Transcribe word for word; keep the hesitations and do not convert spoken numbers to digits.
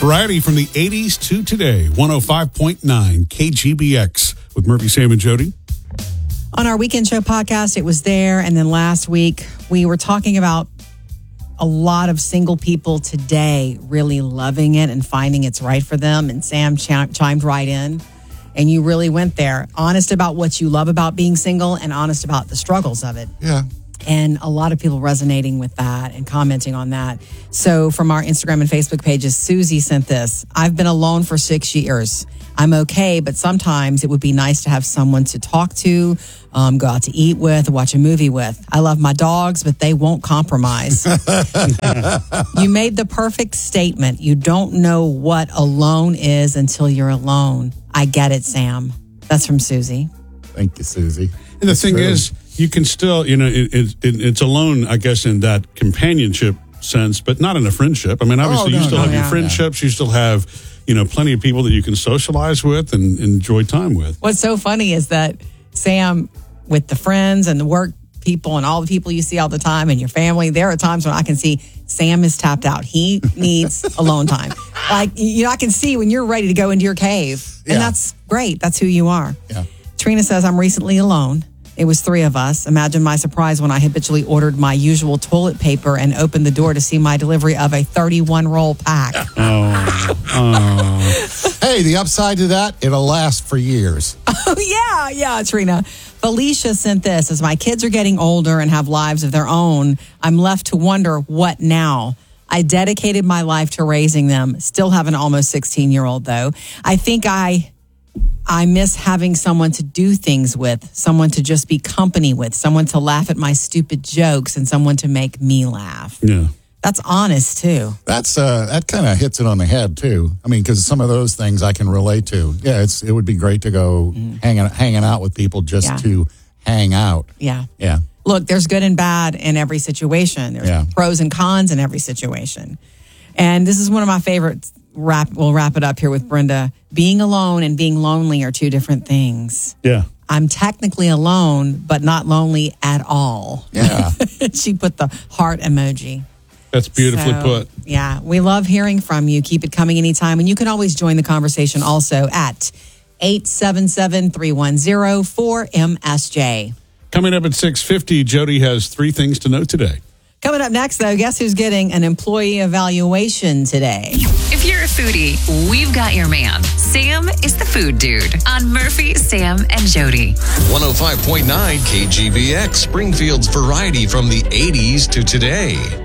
Variety from the eighties to today. one oh five point nine K G B X with Murphy, Sam, and Jody. On our Weekend Show podcast, it was there. And then last week, we were talking about a lot of single people today really loving it and finding it's right for them. And Sam ch- chimed right in. And you really went there. Honest about what you love about being single and honest about the struggles of it. Yeah. And a lot of people resonating with that and commenting on that. So from our Instagram and Facebook pages, Susie sent this. I've been alone for six years. I'm okay, but sometimes it would be nice to have someone to talk to, um, go out to eat with, watch a movie with. I love my dogs, but they won't compromise. You made the perfect statement. You don't know what alone is until you're alone. I get it, Sam. That's from Susie. Thank you, Susie. And the That's thing true. is, you can still, you know, it, it, it, it's alone, I guess, in that companionship sense, but not in a friendship. I mean, obviously, Oh, no, you still no, have your yeah. friendships. You still have, you know, plenty of people that you can socialize with and enjoy time with. What's so funny is that Sam, with the friends and the work people and all the people you see all the time and your family, there are times when I can see Sam is tapped out. He needs alone time. Like, you know, I can see when you're ready to go into your cave. And Yeah. that's great. That's who you are. Yeah. Trina says, I'm recently alone. It was three of us. Imagine my surprise when I habitually ordered my usual toilet paper and opened the door to see my delivery of a thirty-one roll pack. Oh, oh. Hey, the upside to that, it'll last for years. Oh, yeah, yeah, Trina. Felicia sent this. As my kids are getting older and have lives of their own, I'm left to wonder, what now? I dedicated my life to raising them. Still have an almost sixteen-year-old, though. I think I... I miss having someone to do things with, someone to just be company with, someone to laugh at my stupid jokes, and someone to make me laugh. Yeah. That's honest, too. That's uh, that kind of hits it on the head too. I mean, because some of those things I can relate to. Yeah, it's it would be great to go mm. hanging hanging out with people just Yeah. to hang out. Yeah. Yeah. Look, there's good and bad in every situation. There's Yeah. pros and cons in every situation. And this is one of my favorites. Wrap, we'll wrap it up here with Brenda. Being alone and being lonely are two different things. Yeah. I'm technically alone, but not lonely at all. Yeah. She put the heart emoji. That's beautifully So, put. Yeah, we love hearing from you. Keep it coming anytime. And you can always join the conversation also at eight seven seven, three one zero, four M S J. Coming up at six fifty, Jody has three things to know today. Coming up next, though, guess who's getting an employee evaluation today? If you're a foodie, we've got your man. Sam is the food dude on Murphy, Sam, and Jody. one oh five point nine K G B X, Springfield's variety from the eighties to today.